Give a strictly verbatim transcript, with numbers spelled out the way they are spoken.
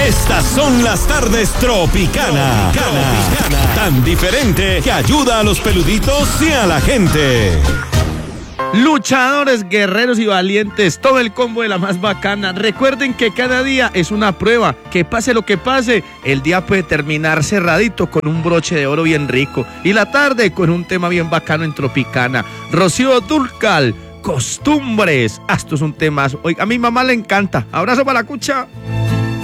Estas son las tardes Tropicana. Tropicana. Tan diferente que ayuda a los peluditos y a la gente. Luchadores, guerreros y valientes, todo el combo de la más bacana. Recuerden que cada día es una prueba, que pase lo que pase, el día puede terminar cerradito con un broche de oro bien rico y la tarde con un tema bien bacano en Tropicana. Rocío Dúrcal, Costumbres. Ah, esto es un temazo. Oiga, a mi mamá le encanta. Abrazo para la cucha.